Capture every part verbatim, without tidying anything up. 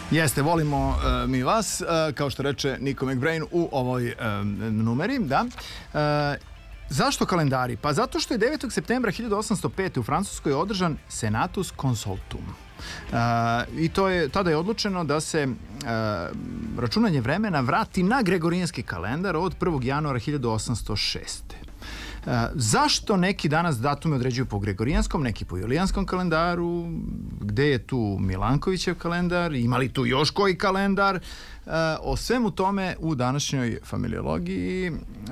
Jeste, volimo uh, mi vas, uh, kao što reče Nico McBrain u ovoj um, numeri, da. Uh, zašto kalendari? Pa zato što je devetog septembra hiljadu osamsto pete. u Francuskoj održan Senatus Consultum. Uh, I to je, tada je odlučeno da se uh, računanje vremena vrati na gregorijanski kalendar od prvog januara hiljadu osamsto šeste. Uh, zašto neki danas datume određuju po gregorijanskom, neki po julijanskom kalendaru, gde je tu Milankovićev kalendar, ima li tu još koji kalendar? Uh, o svemu tome u današnjoj familiologiji uh,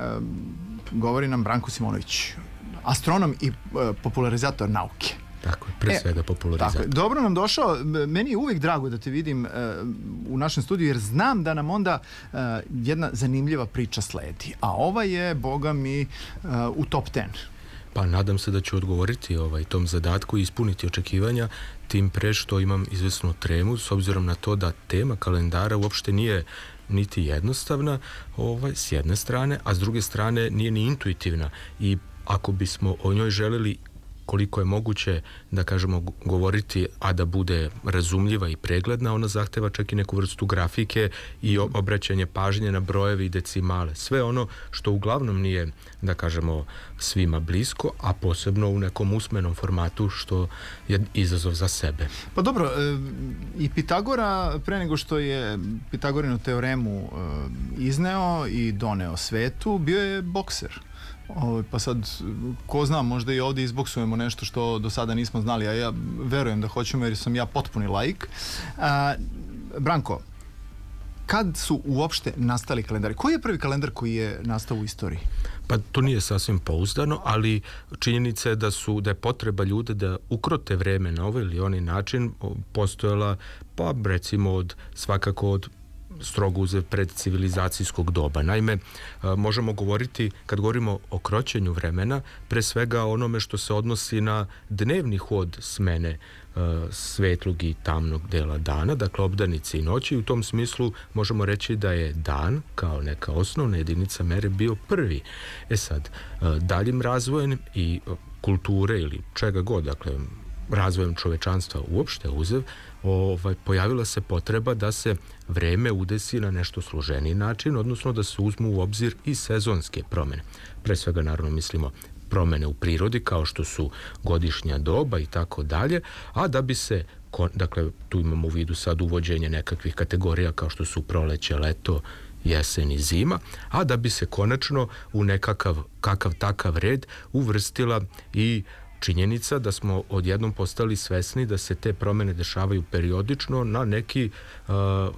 govori nam Branko Simonović, astronom i uh, popularizator nauke. Tako je, pre svega popularizator. Tako je. Dobro nam došao, meni je uvijek drago da te vidim uh, u našem studiju, jer znam da nam onda uh, jedna zanimljiva priča sledi. A ova je, boga mi, uh, u top ten. Pa nadam se da ću odgovoriti ovaj, tom zadatku i ispuniti očekivanja, tim pre što imam izvesnu tremu, s obzirom na to da tema kalendara uopšte nije niti jednostavna, ovaj, s jedne strane, a s druge strane nije ni intuitivna. I ako bismo o njoj želeli koliko je moguće, da kažemo, govoriti, a da bude razumljiva i pregledna, ona zahteva čak i neku vrstu grafike i obraćanje pažnje na brojevi i decimale. Sve ono što uglavnom nije, da kažemo, svima blisko, a posebno u nekom usmenom formatu, što je izazov za sebe. Pa dobro, i Pitagora, pre nego što je Pitagorinu teoremu izneo i doneo svetu, bio je bokser. O, pa sad, ko zna, možda i ovdje izboksujemo nešto što do sada nismo znali, a ja verujem da hoćemo jer sam ja potpuni laik. A, Branko, kad su uopšte nastali kalendari? Koji je prvi kalendar koji je nastao u istoriji? Pa to nije sasvim pouzdano, ali činjenica je da su, da je potreba ljude da ukrote vreme na ovaj ili onaj način postojala, pa recimo od, svakako od strogo uzev predcivilizacijskog doba. Naime, možemo govoriti, kad govorimo o kroćenju vremena, pre svega onome što se odnosi na dnevni hod smene svetlog i tamnog dela dana, dakle obdanice i noći. U tom smislu možemo reći da je dan, kao neka osnovna jedinica mere, bio prvi. E sad, daljim razvojem i kulture ili čega god, dakle, razvojem čovečanstva uopšte uzev, ovaj, pojavila se potreba da se vreme udesi na nešto složeniji način, odnosno da se uzmu u obzir i sezonske promene. Pre svega, naravno, mislimo promene u prirodi, kao što su godišnja doba i tako dalje, a da bi se, dakle, tu imamo u vidu sad uvođenje nekakvih kategorija kao što su proleće, leto, jesen i zima, a da bi se konačno u nekakav kakav takav red uvrstila i činjenica da smo odjednom postali svesni da se te promene dešavaju periodično na neki, uh,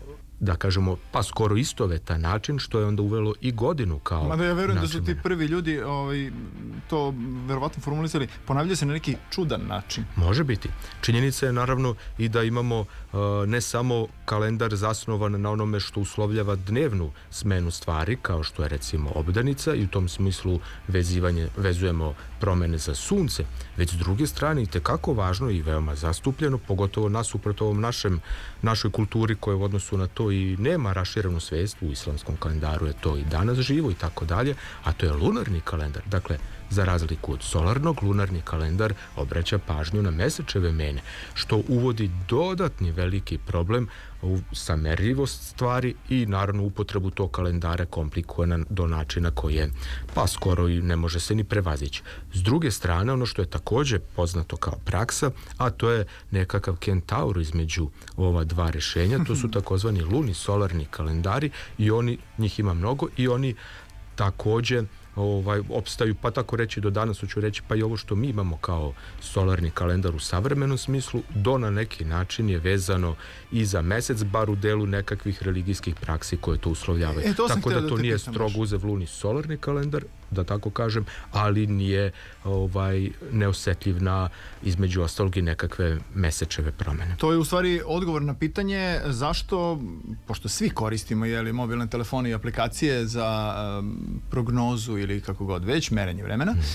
da kažemo, pa skoro istovetan način, što je onda uvelo i godinu kao Mada ja verujem način. Da su ti prvi ljudi ovaj, to verovatno formulisali, ponavljaju se na neki čudan način. Može biti. Činjenica je naravno i da imamo uh, ne samo kalendar zasnovan na onome što uslovljava dnevnu smenu stvari, kao što je recimo obdanica, i u tom smislu vezivanje, vezujemo promene za sunce, već s druge strane i tekako važno i veoma zastupljeno, pogotovo nasuprot ovom našem, našoj kulturi koja u odnosu na to i nema raširenu svest, u islamskom kalendaru je to i danas živo i tako dalje, a to je lunarni kalendar. Dakle, za razliku od solarnog, lunarni kalendar obraća pažnju na mesečeve mene, što uvodi dodatni veliki problem u samerljivost stvari i naravno upotrebu tog kalendara komplikuje do načina koji je pa skoro i ne može se ni prevazići. S druge strane, ono što je također poznato kao praksa, a to je nekakav kentaur između ova dva rešenja, to su takozvani luni solarni kalendari i oni, njih ima mnogo i oni također ovaj, opstaju, pa tako reći do danas, hoću reći, pa i ovo što mi imamo kao solarni kalendar u savremenom smislu, do na neki način je vezano i za mesec, bar u delu nekakvih religijskih praksi koje to uslovljavaju. E, to tako da, da to nije pitam strogo uzev luni solarni kalendar, da tako kažem, ali nije ovaj, neosetljiv na, između ostalog, i nekakve mesečeve promene. To je u stvari odgovor na pitanje zašto, pošto svi koristimo jeli, mobilne telefone i aplikacije za um, prognozu ili kako god već, merenje vremena, mm.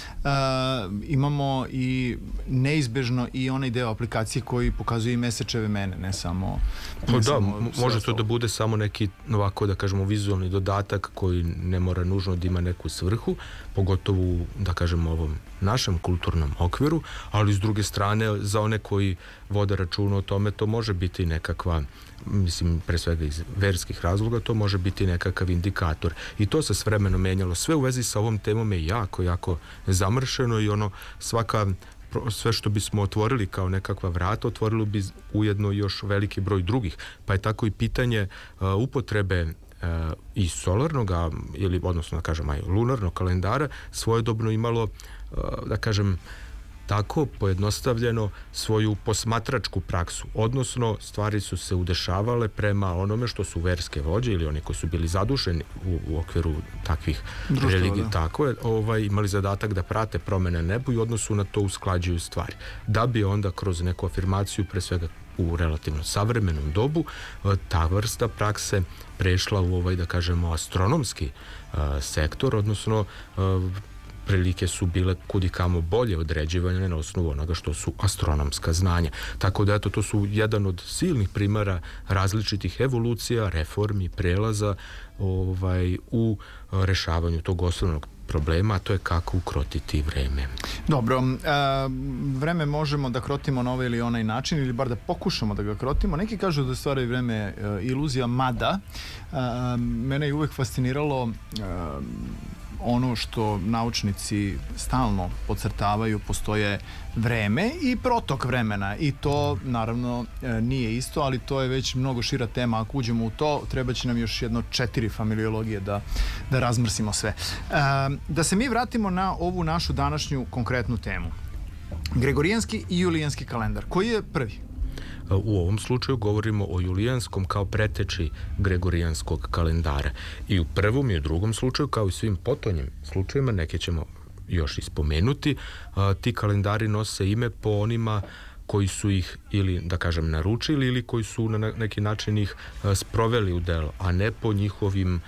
uh, imamo i neizbežno i onaj deo aplikacije koji pokazuje i mesečeve mene, ne samo... Pa da, samo može to da bude samo neki, ovako da kažemo, vizualni dodatak koji ne mora nužno da ima neku svrhu, pogotovo, da kažem, ovom našem kulturnom okviru, ali s druge strane, za one koji vode računa o tome, to može biti nekakva, mislim, pre svega iz verskih razloga, to može biti nekakav indikator. I to se s vremenom menjalo. Sve u vezi sa ovom temom je jako, jako zamršeno i ono, svaka sve što bismo otvorili kao nekakva vrata, otvorilo bi ujedno još veliki broj drugih. Pa je tako i pitanje uh, upotrebe uh, i solarnog, ili odnosno da kažem aj lunarnog kalendara svojedobno imalo, uh, da kažem, tako pojednostavljeno svoju posmatračku praksu, odnosno stvari su se udešavale prema onome što su verske vođe ili oni koji su bili zadušeni u, u okviru takvih religija, tako je, ovaj, imali zadatak da prate promene nebu i u odnosu na to usklađuju stvari. Da bi onda kroz neku afirmaciju, pre svega u relativno savremenom dobu, ta vrsta prakse prešla u ovaj, da kažemo, astronomski uh, sektor, odnosno uh, prilike su bile kudikamo bolje određivane na osnovu onoga što su astronomska znanja. Tako da, eto, to su jedan od silnih primjera različitih evolucija, reformi, prelaza ovaj, u rešavanju tog osnovnog problema, a to je kako ukrotiti vreme. Dobro, a, vreme možemo da krotimo na ovaj ili onaj način, ili bar da pokušamo da ga krotimo. Neki kažu da stvari vreme a, iluzija, mada a, mene je uvek fasciniralo a, ono što naučnici stalno podcrtavaju, postoje vreme i protok vremena i to naravno nije isto, ali to je već mnogo šira tema. Ako uđemo u to, treba će nam još jedno četiri familiologije da, da razmrsimo sve. Da se mi vratimo na ovu našu današnju konkretnu temu. Gregorijanski i julijanski kalendar. Koji je prvi? U ovom slučaju govorimo o julijanskom kao preteči gregorijanskog kalendara. I u prvom i u drugom slučaju, kao i svim potonjim slučajima, neke ćemo još ispomenuti, ti kalendari nose ime po onima koji su ih ili, da kažem, naručili ili koji su na neki način ih sproveli u delo, a ne po njihovim,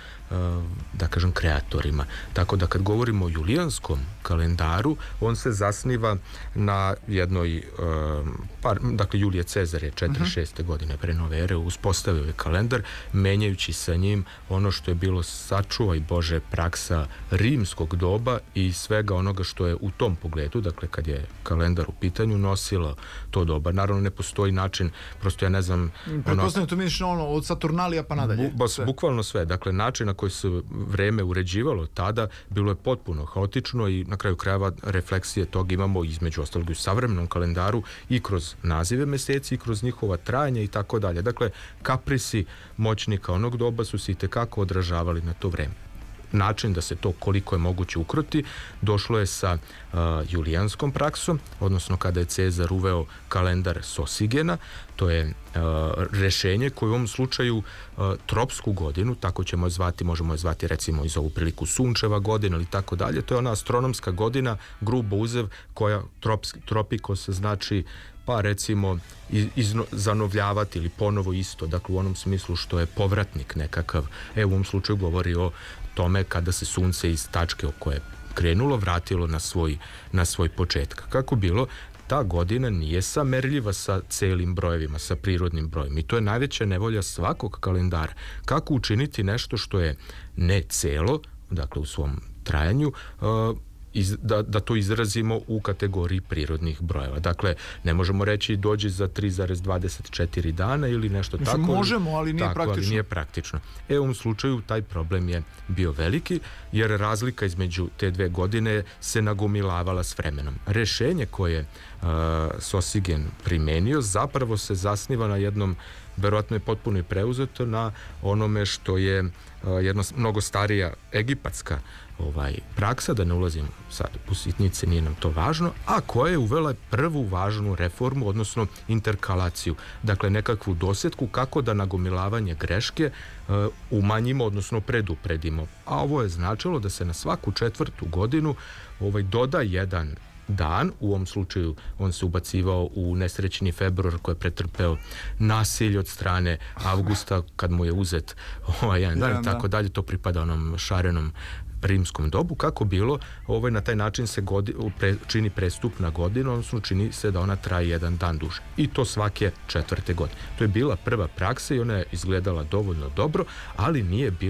da kažem, kreatorima. Tako da kad govorimo o julijanskom kalendaru, on se zasniva na jednoj, par, dakle, Julije Cezar je četrdeset šeste. godine pre nove ere uspostavio ovaj kalendar, menjajući sa njim ono što je bilo, sačuvaj Bože, praksa rimskog doba i svega onoga što je u tom pogledu, dakle, kad je kalendar u pitanju, nosilo to doba. Naravno, ne postoji način, prosto ja ne znam... Pretpostavljam, to misliš ono od Saturnalija pa nadalje. Bu, sve. Bukvalno sve. Dakle, način na koji se vreme uređivalo tada bilo je potpuno haotično i na kraju krajeva refleksije toga imamo između ostalog u savremenom kalendaru i kroz nazive meseci i kroz njihova trajanja i tako dalje. Dakle, kaprisi moćnika onog doba su se i tekako odražavali na to vreme. Način da se to koliko je moguće ukroti došlo je sa uh, julijanskom praksom, odnosno kada je Cezar uveo kalendar Sosigena. To je uh, rešenje koje u ovom slučaju uh, tropsku godinu, tako ćemo je zvati, možemo je zvati recimo iz ovu priliku sunčeva godina ili tako dalje, to je ona astronomska godina, grubo uzev, koja trops, tropikos znači pa recimo iz, zanovljavati ili ponovo isto, dakle u onom smislu što je povratnik nekakav. E, u ovom slučaju govori o tome kada se sunce iz tačke o koje je krenulo vratilo na svoj, na svoj početak. Kako bilo, ta godina nije samerljiva sa celim brojevima, sa prirodnim brojem. I to je najveća nevolja svakog kalendara. Kako učiniti nešto što je ne celo, dakle u svom trajanju, uh, Iz, da, da to izrazimo u kategoriji prirodnih brojeva. Dakle, ne možemo reći dođi za tri zarez dvadeset četiri dana ili nešto Mislim, tako. Možemo, ali nije tako, praktično. Ali nije praktično. E, u ovom slučaju taj problem je bio veliki, jer razlika između te dve godine se nagomilavala s vremenom. Rešenje koje uh, Sosigen primenio zapravo se zasniva na jednom, verovatno je potpuno i preuzeto, na onome što je uh, jedna mnogo starija egipatska ovaj praksa, da ne ulazim sad u sitnice, nije nam to važno, a koja je uvela prvu važnu reformu, odnosno interkalaciju. Dakle, nekakvu dosjetku kako da nagomilavanje greške uh, umanjimo, odnosno predupredimo. A ovo je značilo da se na svaku četvrtu godinu ovaj doda jedan dan, u ovom slučaju on se ubacivao u nesrećni februar koji je pretrpeo nasilje od strane Avgusta kad mu je uzet ovaj jedan dan i tako dalje, to pripada onom šarenom rimskom dobu. Kako bilo, ovaj, na taj način se godi, pre, čini prestupna godina, odnosno čini se da ona traje jedan dan duže. I to svake četvrte godine. To je bila prva praksa i ona je izgledala dovoljno dobro, ali nije bila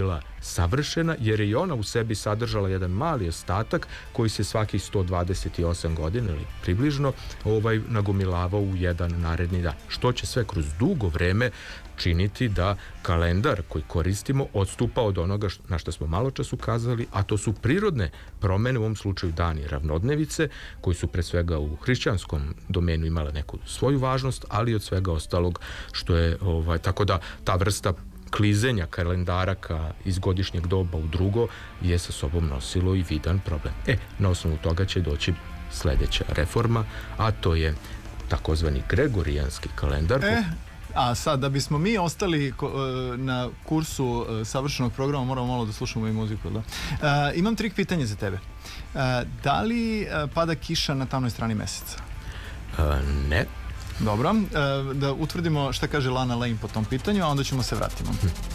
savršena, jer je i ona u sebi sadržala jedan mali ostatak koji se svakih sto dvadeset osam godina ili približno ovaj, nagomilavao u jedan naredni dan. Što će sve kroz dugo vreme činiti da kalendar koji koristimo odstupa od onoga na što smo malo čas ukazali, a to su prirodne promene, u ovom slučaju dani ravnodnevice, koji su pre svega u hrišćanskom domenu imale neku svoju važnost, ali od svega ostalog što je, ovaj, tako da ta vrsta klizenja kalendara ka iz godišnjeg doba u drugo je sa sobom nosilo i vidan problem. E, na osnovu toga će doći sledeća reforma, a to je takozvani gregorijanski kalendar. E, a sad, da bismo mi ostali na kursu savršenog programa, moramo malo da slušamo i muziku, da? E, imam trik pitanje za tebe. E, da li pada kiša na tamnoj strani meseca? E, ne. Dobro, e, da utvrdimo šta kaže Lana Lane po tom pitanju, a onda ćemo se vratimo. Hm.